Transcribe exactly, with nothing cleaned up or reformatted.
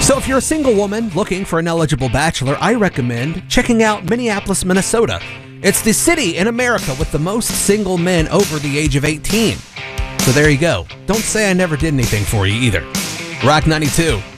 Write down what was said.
So if you're a single woman looking for an eligible bachelor, I recommend checking out Minneapolis, Minnesota. It's the city in America with the most single men over the age of eighteen. So there you go. Don't say I never did anything for you either. Rock ninety-two.